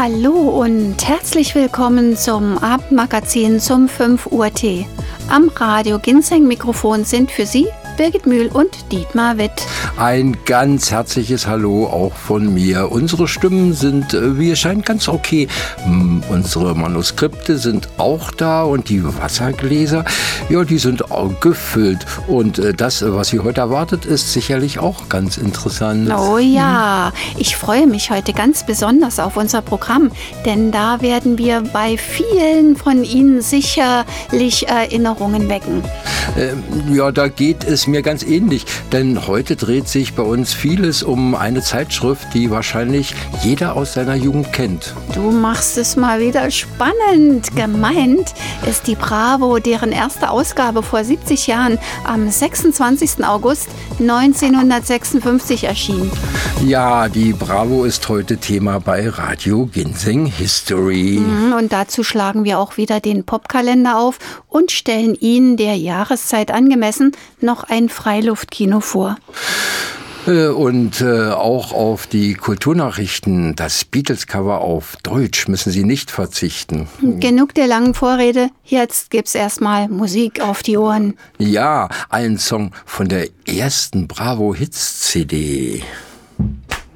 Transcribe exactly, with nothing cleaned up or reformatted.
Hallo und herzlich willkommen zum Abendmagazin zum fünf Uhr Tee. Am Radio Ginseng-Mikrofon sind für Sie Birgit Mühl und Dietmar Witt. Ein ganz herzliches Hallo auch von mir. Unsere Stimmen sind, wie es scheint, ganz okay. Unsere Manuskripte sind auch da und die Wassergläser, ja, die sind auch gefüllt. Und das, was Sie heute erwartet, ist sicherlich auch ganz interessant. Oh ja, ich freue mich heute ganz besonders auf unser Programm, denn da werden wir bei vielen von Ihnen sicherlich Erinnerungen wecken. Ähm, ja, da geht es mir ganz ähnlich, denn heute dreht sich bei uns vieles um eine Zeitschrift, die wahrscheinlich jeder aus seiner Jugend kennt. Du machst es mal wieder spannend. Gemeint ist die Bravo, deren erste Ausgabe vor siebzig Jahren am sechsundzwanzigsten August neunzehnhundertsechsundfünfzig erschien. Ja, die Bravo ist heute Thema bei Radio Ginseng History. Und dazu schlagen wir auch wieder den Popkalender auf und stellen Ihnen der Jahreszeit angemessen noch ein Freiluftkino vor. Und äh, auch auf die Kulturnachrichten, das Beatles-Cover auf Deutsch, müssen Sie nicht verzichten. Genug der langen Vorrede, jetzt gibt's erstmal Musik auf die Ohren. Ja, ein Song von der ersten Bravo-Hits-C D.